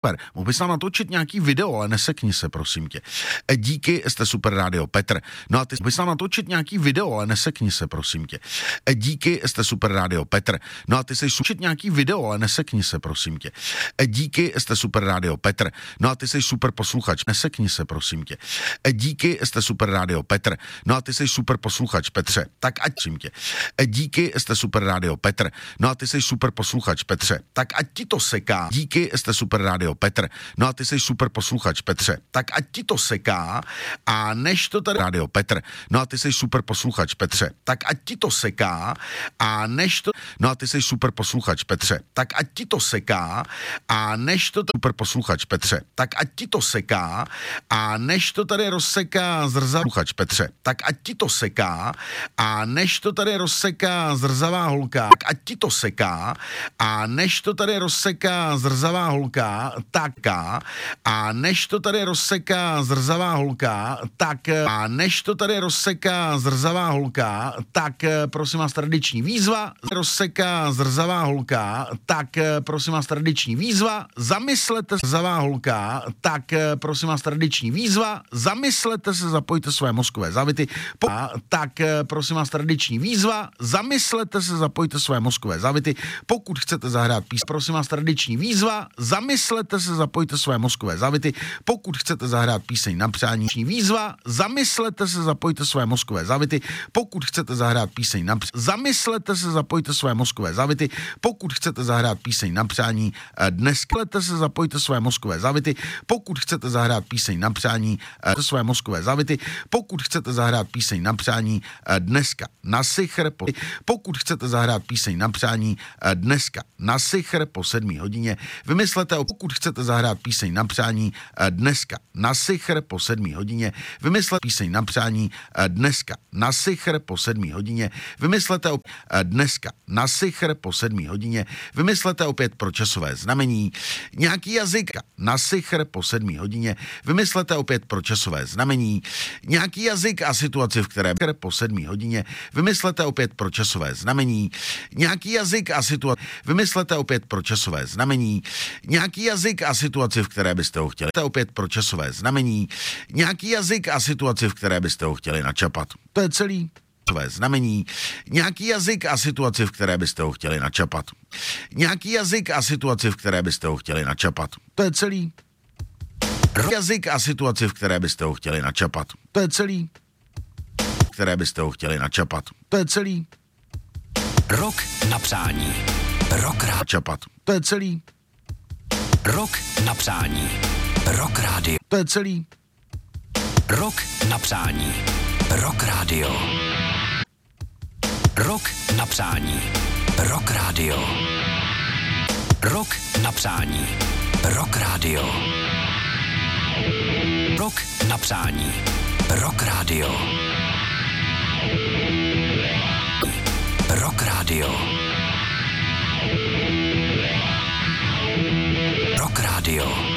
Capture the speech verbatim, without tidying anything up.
Super, mohl bys nám natočit nějaký video, ale nesekni se, prosím tě. E, díky, jste super rádio, Petr. No a ty bys nám natočit nějaký video, ale nesekni se, prosím tě. E, díky, jste super rádio, Petr. No a ty jsi super nějaký video, ale nesekni se, prosím tě. E, díky, jste super rádio, Petr. No a ty jsi super posluchač, nesekni se, prosím tě. E, díky, jste super rádio, Petr. No a ty jsi super posluchač, Petře. Tak ať prosím tě. E, díky, jste super rádio, Petr. No a ty jsi super posluchač, Petře. Tak ať ti to seká. Díky, jste super rádio, Petr. No a ty jsi super posluchač, Petře. Tak ať ti to seká a než to tady rádio, Petr. No a ty jsi super posluchač, Petře. Tak ať ti to seká a než to no a ty jsi super posluchač, Petře. Tak ať ti to seká a než to super posluchač, Petře. Tak ať ti to seká a než to tady rozseká zrzavá posluchač, Petře. Tak ať ti to seká a než to tady rozseká zrzavá holka. Tak ať ti to seká a než to tady rozseká zrzavá holka, tak a než to tady rozseká zrzavá holka, tak a než to tady rozseká zrzavá holka, tak prosím vás tradiční výzva, rozseká zrzavá holka, tak prosím vás tradiční výzva, zamyslete se zrzavá holka, tak prosím vás tradiční výzva, zamyslete se, zapojte své mozkové závity, po, tak prosím vás tradiční výzva, zamyslete se, zapojte své mozkové závity, pokud chcete zahrát píseň, prosím vás tradiční výzva, zamyslete se, zapojte své mozkové závity, pokud chcete zahrát píseň na přání, výzva, zamyslete se, zapojte své mozkové závity, pokud chcete zahrát píseň na přání, zamyslete se, zapojte své mozkové závity, pokud chcete zahrát píseň na přání, dneska se, zapojte své mozkové závity, pokud chcete zahrát píseň na přání, své mozkové závity, pokud chcete zahrát píseň na přání, dneska na sichr, pokud chcete zahrát píseň na přání, dneska na sichr po sedmé hodině, vymyslete, pokud chcete zahrát píseň na přání, dneska na sichr po sedmé hodině, vymyslete píseň na přání, dneska na sichr po sedmé hodině, vymyslete dneska na sichr po sedmé hodině, vymyslete opět pro časové znamení, nějaký jazyk na sichr po sedmé hodině, vymyslete opět pro časové znamení, nějaký jazyk a situaci, v které po sedmé hodině, vymyslete opět pro časové znamení, nějaký jazyk a situaci, vymyslete opět pro časové znamení, nějaký jazyk a situaci, v které byste ho chtěli, opět pro časové znamení, nějaký jazyk a situaci, v které byste ho chtěli načapat. To je celý. Časové znamení, nějaký jazyk a situaci, v které byste ho chtěli načapat. Nějaký jazyk a situaci, v které byste ho chtěli načapat. To je celý. Jazyk a situaci, v které byste ho chtěli načapat. To je celý. Které byste ho chtěli načapat. To je celý. Rok na přání. Rok rád. Čapat. To je celý. Rok na přání. Rok rádio. To je celý. Rok na přání. Rok rádio. Rok na přání. Rok rádio. Rok na přání. Rok rádio. Rok na přání. Rok rádio. Rok rádio. Rok rádio.